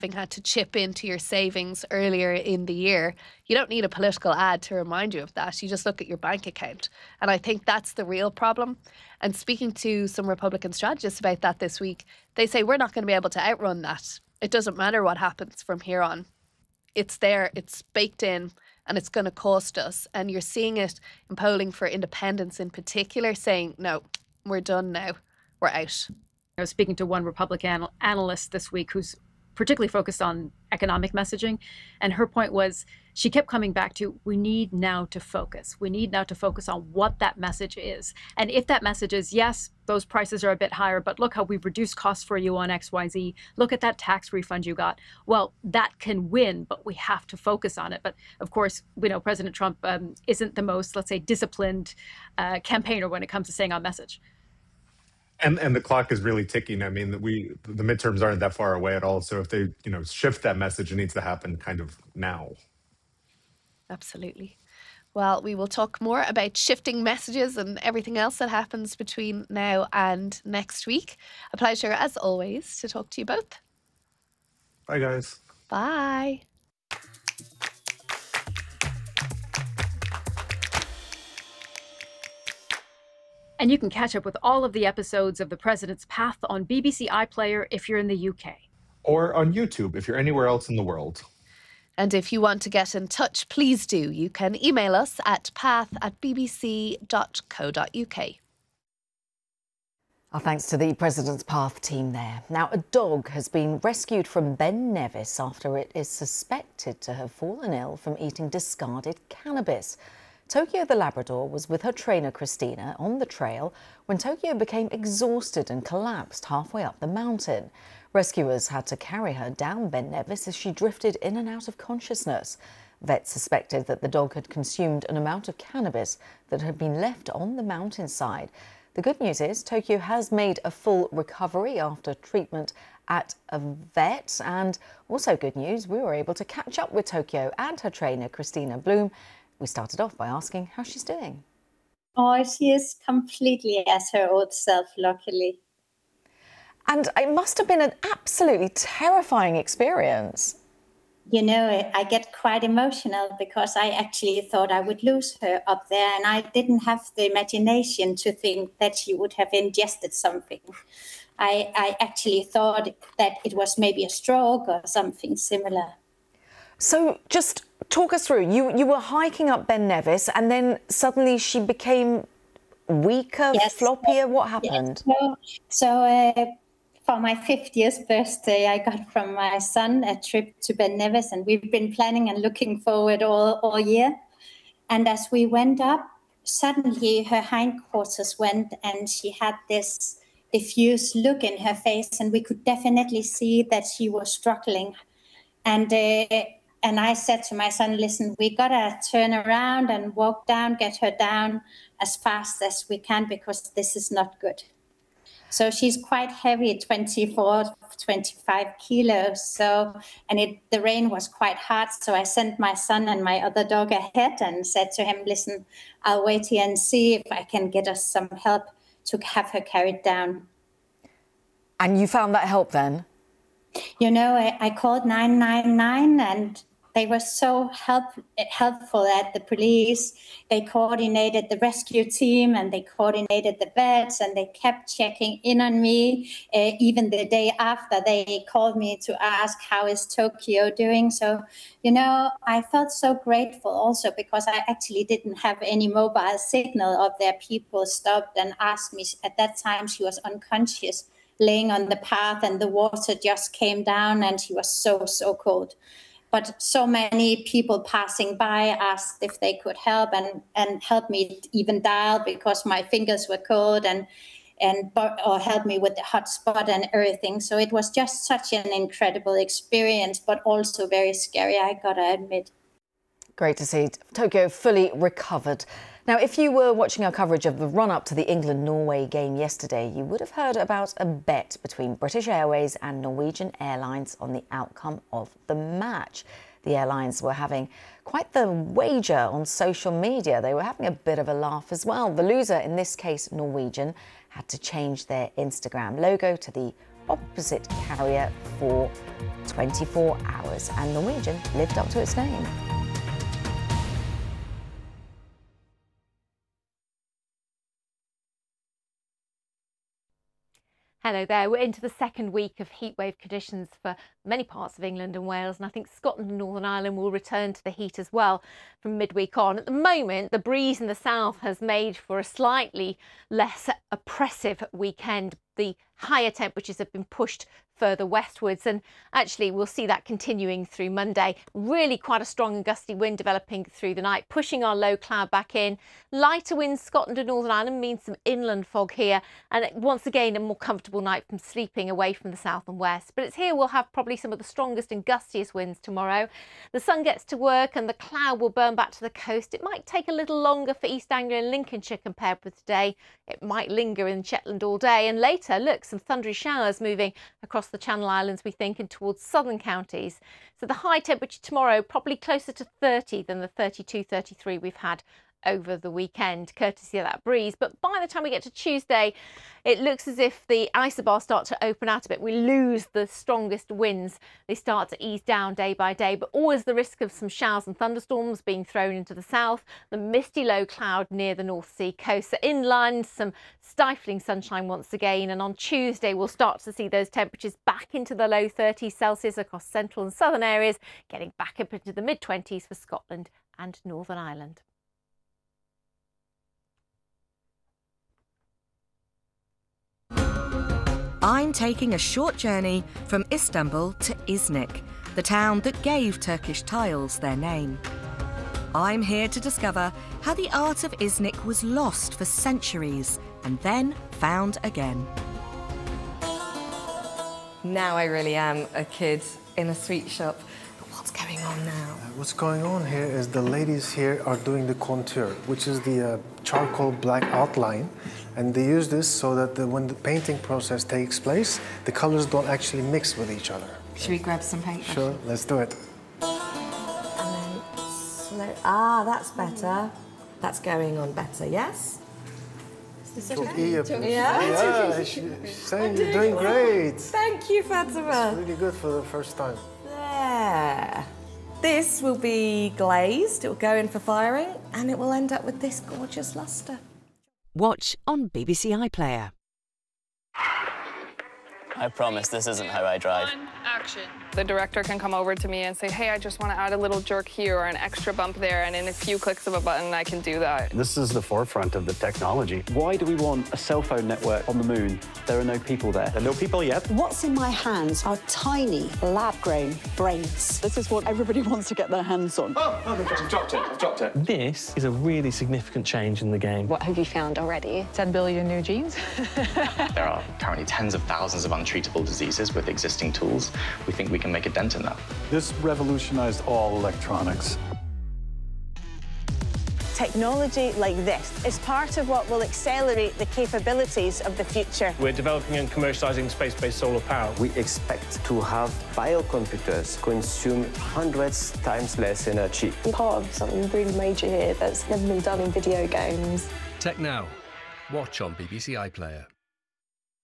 having had to chip into your savings earlier in the year. You don't need a political ad to remind you of that. You just look at your bank account. And I think that's the real problem. And speaking to some Republican strategists about that this week, they say we're not going to be able to outrun that. It doesn't matter what happens from here on. It's there, it's baked in, and it's going to cost us. And you're seeing it in polling for independents in particular saying, no, we're done now. We're out. I was speaking to one Republican analyst this week who's particularly focused on economic messaging. And her point was, she kept coming back to, we need now to focus. We need now to focus on what that message is. And if that message is, yes, those prices are a bit higher, but look how we've reduced costs for you on XYZ. Look at that tax refund you got. Well, that can win, but we have to focus on it. But of course, we know President Trump isn't the most, let's say, disciplined campaigner when it comes to saying our message. And the clock is really ticking. I mean, the midterms aren't that far away at all. So if they, shift that message, it needs to happen kind of now. Absolutely. Well, we will talk more about shifting messages and everything else that happens between now and next week. A pleasure, as always, to talk to you both. Bye, guys. Bye. And you can catch up with all of the episodes of The President's Path on BBC iPlayer if you're in the UK. Or on YouTube if you're anywhere else in the world. And if you want to get in touch, please do. You can email us at path@bbc.co.uk. Our thanks to the President's Path team there. Now, a dog has been rescued from Ben Nevis after it is suspected to have fallen ill from eating discarded cannabis. Tokyo the Labrador was with her trainer Christina on the trail when Tokyo became exhausted and collapsed halfway up the mountain. Rescuers had to carry her down Ben Nevis as she drifted in and out of consciousness. Vets suspected that the dog had consumed an amount of cannabis that had been left on the mountainside. The good news is Tokyo has made a full recovery after treatment at a vet. And also good news, we were able to catch up with Tokyo and her trainer Christina Bloom. We started off by asking how she's doing. Oh, she is completely as her old self, luckily. And it must have been an absolutely terrifying experience. You know, I get quite emotional because I actually thought I would lose her up there, and I didn't have the imagination to think that she would have ingested something. I actually thought that it was maybe a stroke or something similar. So just talk us through. You were hiking up Ben Nevis and then suddenly she became weaker, yes, floppier. What happened? Yes. So for my 50th birthday, I got from my son a trip to Ben Nevis, and we've been planning and looking forward all year. And as we went up, suddenly her hindquarters went and she had this diffuse look in her face, and we could definitely see that she was struggling. And I said to my son, listen, we got to turn around and walk down, get her down as fast as we can, because this is not good. So she's quite heavy, 24, 25 kilos. So, and the rain was quite hard. So I sent my son and my other dog ahead and said to him, listen, I'll wait here and see if I can get us some help to have her carried down. And you found that help then? You know, I called 999 and they were so helpful at the police. They coordinated the rescue team and they coordinated the vets, and they kept checking in on me. Even the day after, they called me to ask, how is Tokyo doing? So, you know, I felt so grateful also because I actually didn't have any mobile signal of their people stopped and asked me. At that time, she was unconscious, laying on the path, and the water just came down and she was so cold. But so many people passing by asked if they could help and help me even dial because my fingers were cold or help me with the hotspot and everything. So it was just such an incredible experience, but also very scary, I gotta admit. Great to see Tokyo fully recovered. Now, if you were watching our coverage of the run-up to the England-Norway game yesterday, you would have heard about a bet between British Airways and Norwegian Airlines on the outcome of the match. The airlines were having quite the wager on social media. They were having a bit of a laugh as well. The loser, in this case Norwegian, had to change their Instagram logo to the opposite carrier for 24 hours, and Norwegian lived up to its name. Hello there. We're into the second week of heatwave conditions for many parts of England and Wales, and I think Scotland and Northern Ireland will return to the heat as well from midweek on. At the moment, the breeze in the south has made for a slightly less oppressive weekend. The higher temperatures have been pushed further westwards, and actually we'll see that continuing through Monday. Really quite a strong and gusty wind developing through the night, pushing our low cloud back in. Lighter winds Scotland and Northern Ireland means some inland fog here, and once again a more comfortable night from sleeping away from the south and west. But it's here we'll have probably some of the strongest and gustiest winds tomorrow. The sun gets to work and the cloud will burn back to the coast. It might take a little longer for East Anglia and Lincolnshire compared with today. It might linger in Shetland all day, and later, look, some thundery showers moving across the Channel Islands, we think, and towards southern counties. So the high temperature tomorrow probably closer to 30 than the 32, 33 we've had over the weekend, courtesy of that breeze. But by the time we get to Tuesday, it looks as if the isobars start to open out a bit. We lose the strongest winds. They start to ease down day by day, but always the risk of some showers and thunderstorms being thrown into the south. The misty low cloud near the North Sea coast. So inland, some stifling sunshine once again. And on Tuesday, we'll start to see those temperatures back into the low 30s Celsius across central and southern areas, getting back up into the mid-20s for Scotland and Northern Ireland. I'm taking a short journey from Istanbul to Iznik, the town that gave Turkish tiles their name. I'm here to discover how the art of Iznik was lost for centuries and then found again. Now I really am a kid in a sweet shop. But what's going on now? What's going on here is the ladies here are doing the contour, which is the charcoal black outline. And they use this so that when the painting process takes place, the colors don't actually mix with each other. Should we grab some paint? Sure, let's do it. And then slow. Ah, that's better. That's going on better, yes? Is this okay? Yeah, she's saying you're doing great. Thank you, Fatima. It's really good for the first time. There. This will be glazed, it will go in for firing, and it will end up with this gorgeous lustre. Watch on BBC iPlayer. I promise this isn't how I drive. Action. The director can come over to me and say, hey, I just want to add a little jerk here or an extra bump there, and in a few clicks of a button, I can do that. This is the forefront of the technology. Why do we want a cell phone network on the moon? There are no people there. There are no people yet. What's in my hands are tiny, lab-grown brains. This is what everybody wants to get their hands on. Oh, I've dropped it. I've dropped it. This is a really significant change in the game. What have you found already? 10 billion new genes. There are currently tens of thousands of untreatable diseases with existing tools. We think we can make a dent in that. This revolutionized all electronics. Technology like this is part of what will accelerate the capabilities of the future. We're developing and commercializing space-based solar power. We expect to have biocomputers consume hundreds times less energy. I'm part of something really major here that's never been done in video games. Tech Now. Watch on BBC iPlayer.